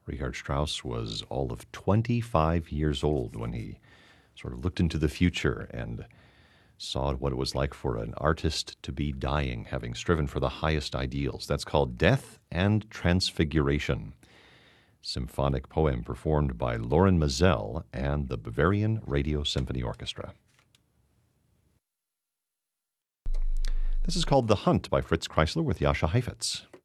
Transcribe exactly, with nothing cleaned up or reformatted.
Richard Strauss was all of twenty-five years old when he sort of looked into the future and saw what it was like for an artist to be dying, having striven for the highest ideals. That's called Death and Transfiguration, symphonic poem performed by Loren Mazel and the Bavarian Radio Symphony Orchestra. This is called The Hunt by Fritz Kreisler with Jascha Heifetz.